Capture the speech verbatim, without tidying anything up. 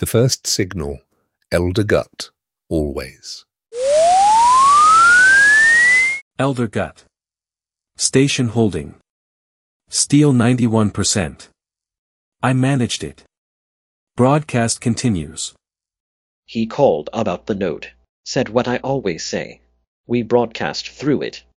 The first signal, Elder Gut, always. Elder Gut. Station holding. Steel ninety-one percent. I managed it. Broadcast continues. He called about the note. Said what I always say. We broadcast through it.